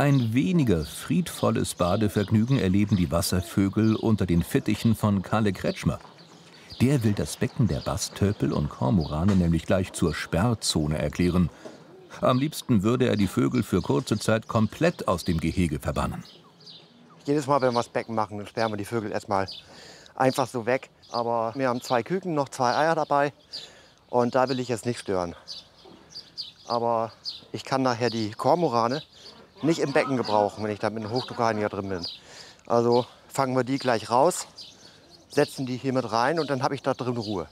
Ein weniger friedvolles Badevergnügen erleben die Wasservögel unter den Fittichen von Kalle Kretschmer. Der will das Becken der Bastölpel und Kormorane nämlich gleich zur Sperrzone erklären. Am liebsten würde er die Vögel für kurze Zeit komplett aus dem Gehege verbannen. Jedes Mal, wenn wir das Becken machen, dann sperren wir die Vögel erstmal einfach so weg. Aber wir haben 2 Küken, noch 2 Eier dabei. Und da will ich jetzt nicht stören. Aber ich kann nachher die Kormorane nicht im Becken gebrauchen, wenn ich da mit einem Hochdruckreiniger drin bin. Also fangen wir die gleich raus, setzen die hier mit rein und dann habe ich da drin Ruhe.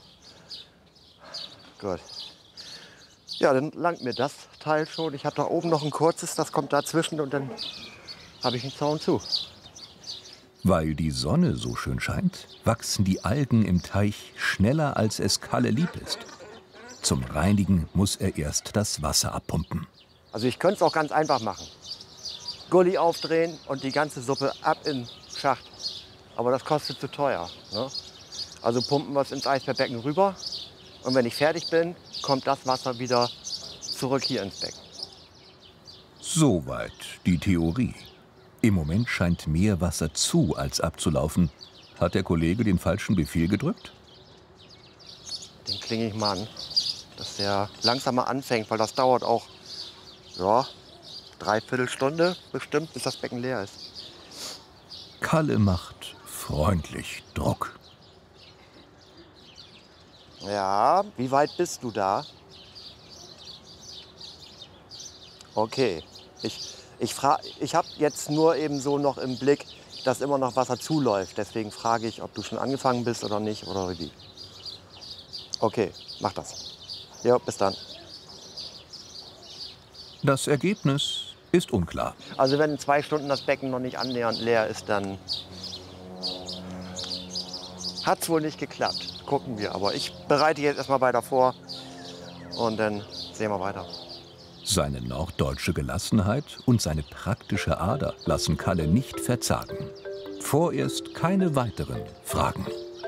Gut. Ja, dann langt mir das Teil schon. Ich habe da oben noch ein kurzes, das kommt dazwischen und dann habe ich einen Zaun zu. Weil die Sonne so schön scheint, wachsen die Algen im Teich schneller, als es Kalle lieb ist. Zum Reinigen muss er erst das Wasser abpumpen. Also ich könnte es auch ganz einfach machen. Gully aufdrehen und die ganze Suppe ab in den Schacht. Aber das kostet zu teuer. Ne? Also pumpen wir es ins Eisbärbecken rüber. Und wenn ich fertig bin, kommt das Wasser wieder zurück hier ins Becken. Soweit die Theorie. Im Moment scheint mehr Wasser zu als abzulaufen. Hat der Kollege den falschen Befehl gedrückt? Den klinge ich mal an, dass der langsamer anfängt, weil das dauert auch, ja, 3/4 Stunde bestimmt, bis das Becken leer ist. Kalle macht freundlich Druck. Ja, wie weit bist du da? Okay, ich habe jetzt nur eben so noch im Blick, dass immer noch Wasser zuläuft. Deswegen frage ich, ob du schon angefangen bist oder nicht oder wie. Okay, mach das. Ja, bis dann. Das Ergebnis ist unklar. Also wenn in 2 Stunden das Becken noch nicht annähernd leer ist, dann hat es wohl nicht geklappt. Gucken wir. Aber ich bereite jetzt erstmal weiter vor und dann sehen wir weiter. Seine norddeutsche Gelassenheit und seine praktische Ader lassen Kalle nicht verzagen. Vorerst keine weiteren Fragen.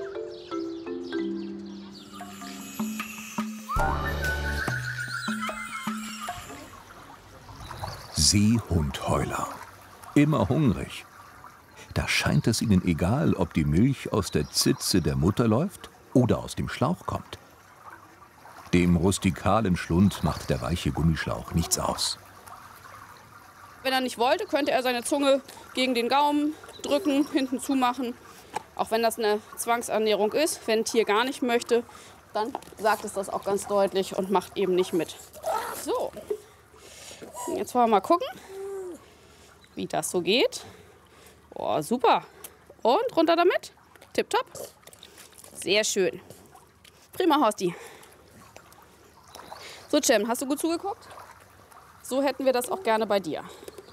Seehundheuler. Immer hungrig. Da scheint es ihnen egal, ob die Milch aus der Zitze der Mutter läuft oder aus dem Schlauch kommt. Dem rustikalen Schlund macht der weiche Gummischlauch nichts aus. Wenn er nicht wollte, könnte er seine Zunge gegen den Gaumen drücken, hinten zumachen. Auch wenn das eine Zwangsernährung ist. Wenn ein Tier gar nicht möchte, dann sagt es das auch ganz deutlich und macht eben nicht mit. So, jetzt wollen wir mal gucken, wie das so geht. Oh, super. Und runter damit. Tipptopp. Sehr schön. Prima, Horsti. So, Cem, hast du gut zugeguckt? So hätten wir das auch gerne bei dir.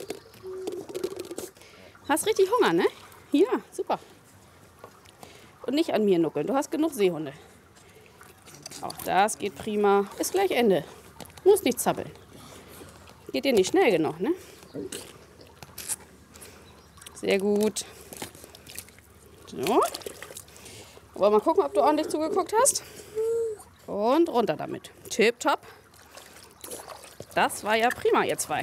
Hast richtig Hunger, ne? Ja, super. Und nicht an mir nuckeln, du hast genug Seehunde. Auch das geht prima. Ist gleich Ende. Muss nicht zappeln. Geht dir nicht schnell genug, ne? Sehr gut. So. Wollen wir mal gucken, ob du ordentlich zugeguckt hast? Und runter damit. Tipptopp. Das war ja prima, ihr zwei.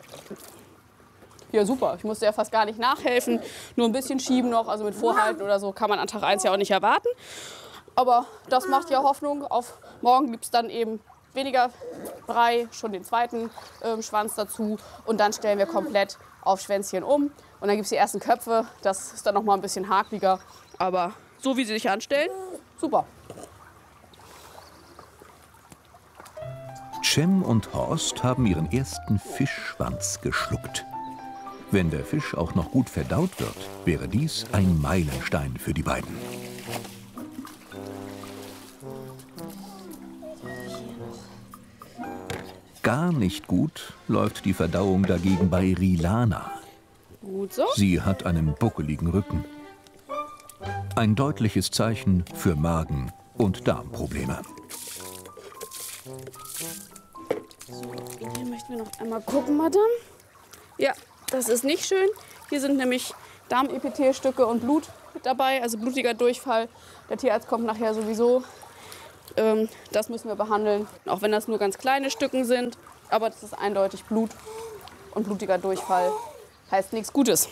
Ja, super. Ich musste ja fast gar nicht nachhelfen. Nur ein bisschen schieben noch, also mit Vorhalten oder so kann man an Tag 1 ja auch nicht erwarten. Aber das macht ja Hoffnung. Auf morgen gibt es dann eben weniger Brei, schon den zweiten Schwanz dazu. Und dann stellen wir komplett auf Schwänzchen um. Und dann gibt es die ersten Köpfe. Das ist dann noch mal ein bisschen hakliger. Aber so wie sie sich anstellen, super. Cem und Horst haben ihren ersten Fischschwanz geschluckt. Wenn der Fisch auch noch gut verdaut wird, wäre dies ein Meilenstein für die beiden. Gar nicht gut läuft die Verdauung dagegen bei Rilana. Gut so. Sie hat einen buckeligen Rücken. Ein deutliches Zeichen für Magen- und Darmprobleme. Hier möchten wir noch einmal gucken, Madame. Ja, das ist nicht schön. Hier sind nämlich Darmepithelstücke und Blut mit dabei, also blutiger Durchfall. Der Tierarzt kommt nachher sowieso. Das müssen wir behandeln, auch wenn das nur ganz kleine Stücken sind. Aber das ist eindeutig Blut und blutiger Durchfall. heißt nichts Gutes.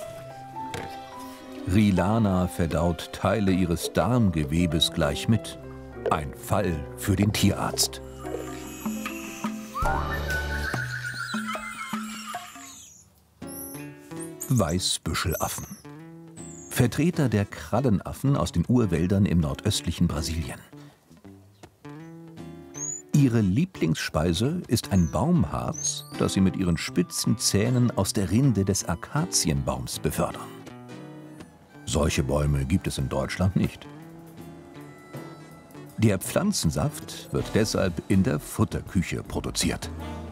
Rilana verdaut Teile ihres Darmgewebes gleich mit. Ein Fall für den Tierarzt. Weißbüschelaffen. Vertreter der Krallenaffen aus den Urwäldern im nordöstlichen Brasilien. Ihre Lieblingsspeise ist ein Baumharz, das sie mit ihren spitzen Zähnen aus der Rinde des Akazienbaums befördern. Solche Bäume gibt es in Deutschland nicht. Der Pflanzensaft wird deshalb in der Futterküche produziert.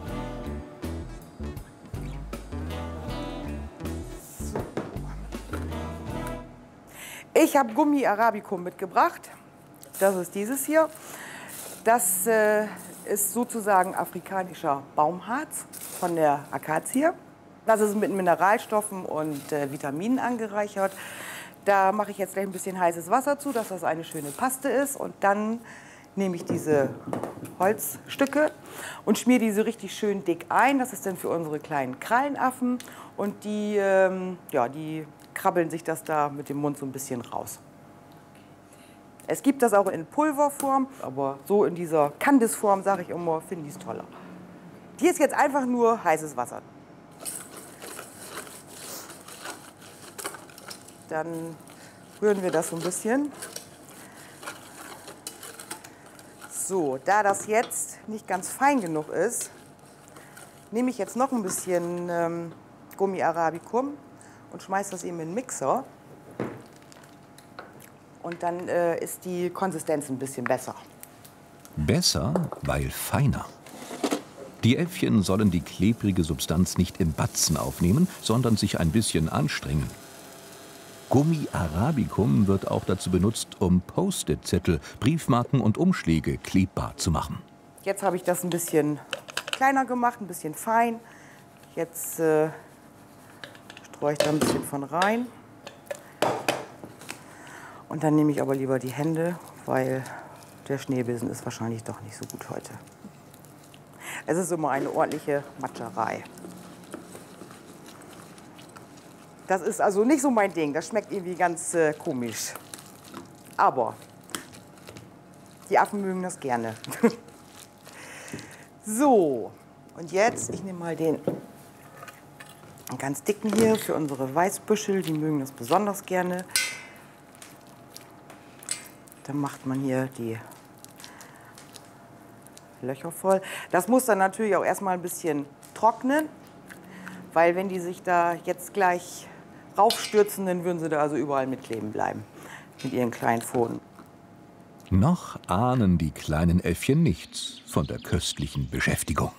Ich habe Gummi Arabicum mitgebracht. Das ist dieses hier. Das ist sozusagen afrikanischer Baumharz von der Akazie. Das ist mit Mineralstoffen und Vitaminen angereichert. Da mache ich jetzt gleich ein bisschen heißes Wasser zu, dass das eine schöne Paste ist. Und dann nehme ich diese Holzstücke und schmiere diese richtig schön dick ein. Das ist dann für unsere kleinen Krallenaffen. Und die krabbeln sich das da mit dem Mund so ein bisschen raus. Es gibt das auch in Pulverform, aber so in dieser Kandisform, sage ich immer, finde ich es toller. Hier ist jetzt einfach nur heißes Wasser. Dann rühren wir das so ein bisschen. So, da das jetzt nicht ganz fein genug ist, nehme ich jetzt noch ein bisschen Gummi Arabicum und schmeiße das eben in den Mixer. Und dann ist die Konsistenz ein bisschen besser. Besser, weil feiner. Die Äffchen sollen die klebrige Substanz nicht im Batzen aufnehmen, sondern sich ein bisschen anstrengen. Gummi Arabicum wird auch dazu benutzt, um Post-it-Zettel, Briefmarken und Umschläge klebbar zu machen. Jetzt habe ich das ein bisschen kleiner gemacht, ein bisschen fein. Jetzt streue ich da ein bisschen von rein. Und dann nehme ich aber lieber die Hände, weil der Schneebesen ist wahrscheinlich doch nicht so gut heute. Es ist immer eine ordentliche Matscherei. Das ist also nicht so mein Ding, das schmeckt irgendwie ganz komisch. Aber die Affen mögen das gerne. So, und jetzt, ich nehme mal den ganz dicken hier für unsere Weißbüschel, die mögen das besonders gerne. Dann macht man hier die Löcher voll. Das muss dann natürlich auch erstmal ein bisschen trocknen, weil wenn die sich da jetzt gleich raufstürzen, dann würden sie da also überall mitkleben bleiben mit ihren kleinen Pfoten. Noch ahnen die kleinen Äffchen nichts von der köstlichen Beschäftigung.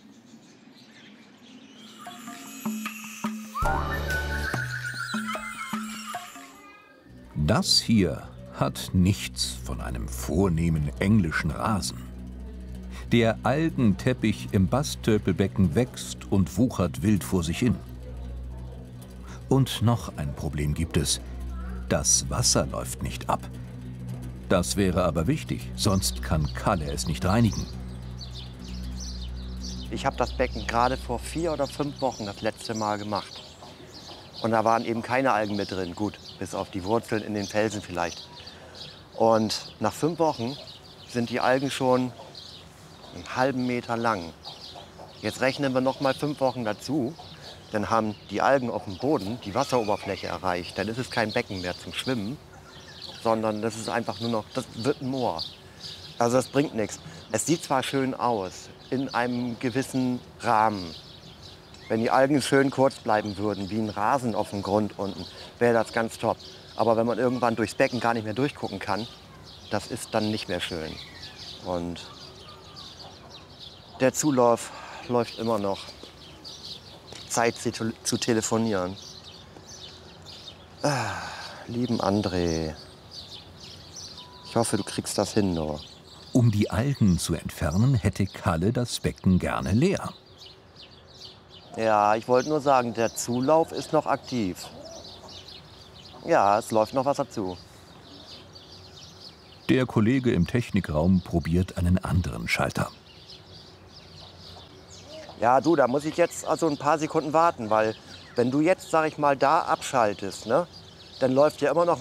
Das hier hat nichts von einem vornehmen englischen Rasen. Der Algenteppich im Basttöpelbecken wächst und wuchert wild vor sich hin. Und noch ein Problem gibt es. Das Wasser läuft nicht ab. Das wäre aber wichtig, sonst kann Kalle es nicht reinigen. Ich habe das Becken gerade vor 4 oder 5 Wochen das letzte Mal gemacht. Und da waren eben keine Algen mit drin, gut, bis auf die Wurzeln in den Felsen vielleicht. Und nach 5 Wochen sind die Algen schon einen halben Meter lang. Jetzt rechnen wir noch mal 5 Wochen dazu. Dann haben die Algen auf dem Boden die Wasseroberfläche erreicht. Dann ist es kein Becken mehr zum Schwimmen, sondern das ist einfach nur noch, das wird ein Moor. Also das bringt nichts. Es sieht zwar schön aus, in einem gewissen Rahmen. Wenn die Algen schön kurz bleiben würden, wie ein Rasen auf dem Grund unten, wäre das ganz top. Aber wenn man irgendwann durchs Becken gar nicht mehr durchgucken kann, das ist dann nicht mehr schön. Und der Zulauf läuft immer noch. Zeit zu telefonieren. Lieben André, ich hoffe, du kriegst das hin nur. Um die Algen zu entfernen, hätte Kalle das Becken gerne leer. Ja, ich wollte nur sagen, der Zulauf ist noch aktiv. Ja, es läuft noch was dazu. Der Kollege im Technikraum probiert einen anderen Schalter. Ja, du, da muss ich jetzt also ein paar Sekunden warten, weil wenn du jetzt, sag ich mal, da abschaltest, ne, dann läuft ja immer noch